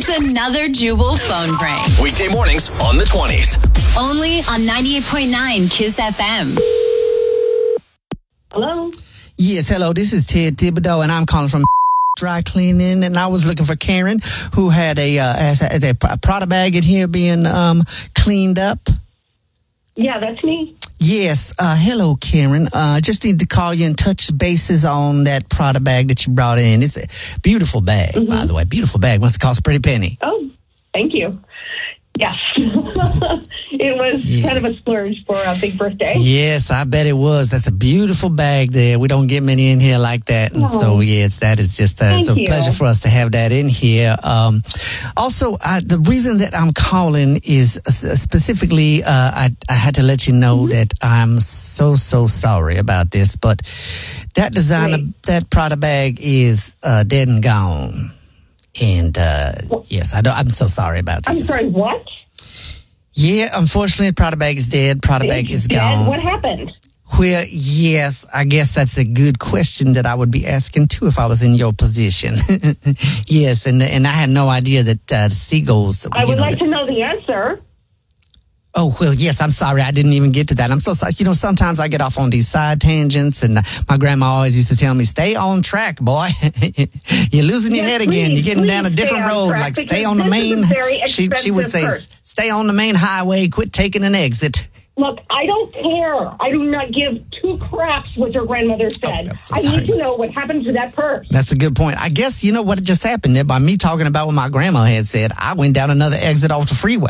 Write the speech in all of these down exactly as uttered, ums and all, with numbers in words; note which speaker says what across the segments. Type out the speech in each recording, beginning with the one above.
Speaker 1: It's another Jubal phone prank.
Speaker 2: Weekday mornings on the twenties.
Speaker 1: Only on ninety-eight point nine Kiss F M.
Speaker 3: Hello?
Speaker 4: Yes, hello. This is Ted Thibodeau, and I'm calling from dry cleaning, and I was looking for Karen, who had a, uh, has a, a Prada bag in here being um, cleaned up.
Speaker 3: Yeah, that's me.
Speaker 4: Yes. Uh, hello, Karen. I uh, just need to call you and touch bases on that Prada bag that you brought in. It's a beautiful bag, mm-hmm. by the way. Beautiful bag. Must have cost a pretty penny.
Speaker 3: Oh, thank you. Yes. It was yeah. kind of a splurge for a big birthday.
Speaker 4: Yes, I bet it was. That's a beautiful bag there. We don't get many in here like that. And oh. so, yes, that is just uh, it's a you. pleasure for us to have that in here. Um, also, I, the reason that I'm calling is uh, specifically, uh, I, I had to let you know mm-hmm. that I'm so, so sorry about this, but that designer, Great. that Prada bag is uh, dead and gone. And, uh, yes, I don't, I'm so sorry about this.
Speaker 3: I'm sorry, what?
Speaker 4: Yeah, unfortunately, Prada bag is dead. Prada
Speaker 3: It's
Speaker 4: bag is
Speaker 3: dead?
Speaker 4: gone.
Speaker 3: What happened?
Speaker 4: Well, yes, I guess that's a good question that I would be asking too if I was in your position. Yes, and and I had no idea that uh, the seagulls.
Speaker 3: I would
Speaker 4: know,
Speaker 3: like to know the answer.
Speaker 4: Oh, well, yes, I'm sorry. I didn't even get to that. I'm so sorry. You know, sometimes I get off on these side tangents, and my grandma always used to tell me, stay on track, boy. You're losing your
Speaker 3: Yes,
Speaker 4: head
Speaker 3: please,
Speaker 4: again. You're getting down a different road. Like, stay on the main. She, she would say, purse. stay on the main highway. Quit taking an exit.
Speaker 3: Look, I don't care. I do not give two craps what your grandmother said.
Speaker 4: Oh, so
Speaker 3: I
Speaker 4: sorry.
Speaker 3: need to know what happened to that purse.
Speaker 4: That's a good point. I guess, you know what just happened there? By me talking about what my grandma had said, I went down another exit off the freeway.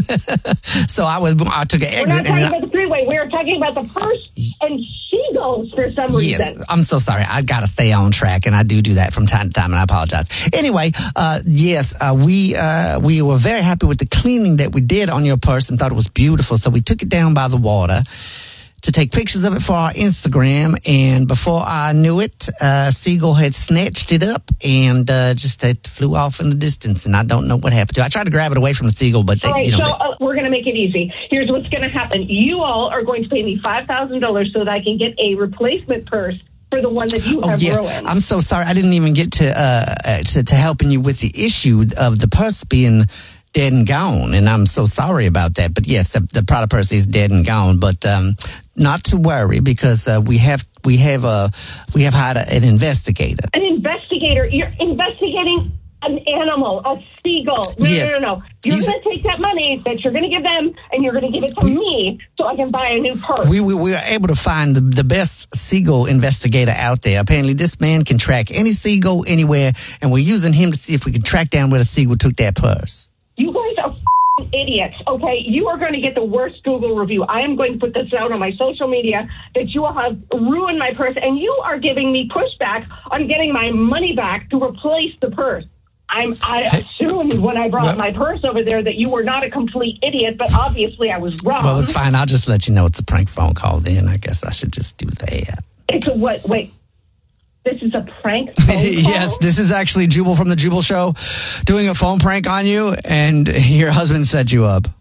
Speaker 4: So I was, I took an exit.
Speaker 3: We're not talking
Speaker 4: and
Speaker 3: about I, the freeway. We're talking about the purse and seagulls for some
Speaker 4: yes,
Speaker 3: reason.
Speaker 4: I'm so sorry. I got to stay on track, and I do do that from time to time, and I apologize. Anyway, uh, yes, uh, we uh, we were very happy with the cleaning that we did on your purse and thought it was beautiful. So we took it down by the water to take pictures of it for our Instagram, and before I knew it, uh, Seagull had snatched it up and uh, just it flew off in the distance, and I don't know what happened to it. I tried to grab it away from the Seagull, but they,
Speaker 3: all right,
Speaker 4: you know,
Speaker 3: so
Speaker 4: they,
Speaker 3: uh, we're going to make it easy. Here's what's going to happen. You all are going to pay me five thousand dollars so that I can get a replacement purse for the one that you
Speaker 4: oh,
Speaker 3: have
Speaker 4: yes.
Speaker 3: ruined.
Speaker 4: I'm so sorry. I didn't even get to, uh, to to helping you with the issue of the purse being dead and gone, and I'm so sorry about that. But yes, the, the Prada purse is dead and gone. But um, not to worry, because uh, we have we have a we have hired a, an investigator.
Speaker 3: An investigator? You're investigating an animal, a seagull. No,
Speaker 4: yes.
Speaker 3: no, no, no. You're going to take that money that you're going to give them, and you're going to give it to we, me so I can buy a new purse.
Speaker 4: We we, we were able to find the, the best seagull investigator out there. Apparently, this man can track any seagull anywhere, and we're using him to see if we can track down where the seagull took that purse.
Speaker 3: You guys are f***ing idiots, okay? You are going to get the worst Google review. I am going to put this out on my social media that you have ruined my purse, and you are giving me pushback on getting my money back to replace the purse. I'm, I assumed when I brought well, my purse over there that you were not a complete idiot, but obviously I was wrong.
Speaker 4: Well, it's fine. I'll just let you know it's a prank phone call then. I guess I should just do that.
Speaker 3: It's a what? Wait. This is a prank phone call?
Speaker 4: Yes, this is actually Jubal from the Jubal Show doing a phone prank on you, and your husband set you up.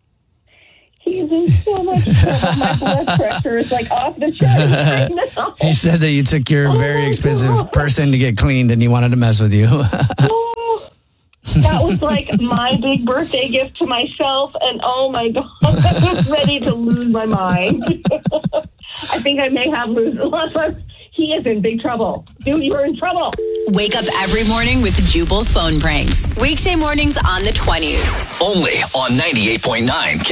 Speaker 3: He's in so much trouble. My blood pressure is like off the chart right now.
Speaker 4: He said that you took your
Speaker 3: oh
Speaker 4: very expensive
Speaker 3: God.
Speaker 4: purse in to get cleaned, and he wanted to mess with you.
Speaker 3: Oh, that was like my big birthday gift to myself, and oh my God, I was ready to lose my mind. I think I may have lost. He is in big trouble. Dude, you're in trouble.
Speaker 1: Wake up every morning with Jubal phone pranks. Weekday mornings on the twenties.
Speaker 2: Only on ninety-eight point nine